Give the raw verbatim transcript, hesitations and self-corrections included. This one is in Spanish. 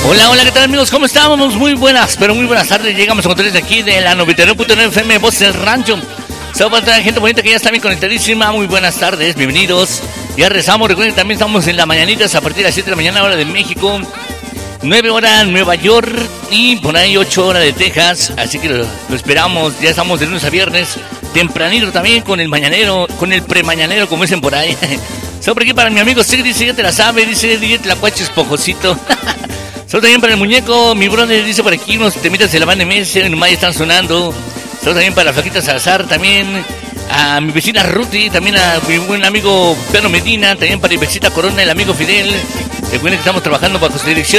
Hola, hola, ¿qué tal amigos? ¿Cómo estamos? Muy buenas, pero muy buenas tardes. Llegamos a controles de aquí de la noventa y nueve punto nueve F M, Voz del Rancho. Saludos para la gente bonita que ya está bien conectadísima. Muy buenas tardes, bienvenidos. Ya rezamos, recuerden, también estamos en la mañanitas a partir de las siete de la mañana, hora de México. nueve horas Nueva York y por ahí ocho horas de Texas. Así que lo, lo esperamos, ya estamos de lunes a viernes. Tempranito también con el mañanero, con el premañanero, como dicen por ahí. Saludos por aquí para mi amigo Sig, dice, ya te la sabe, dice, dice, la cuache esponjosito. Saludos también para el muñeco, mi brother dice por aquí, unos temitas de la banda M S, nomás están sonando. Saludos también para la flaquita Salazar, también a mi vecina Ruti, también a mi buen amigo Pedro Medina, también para Ivexita Corona, el amigo Fidel. Recuerden que estamos trabajando bajo su dirección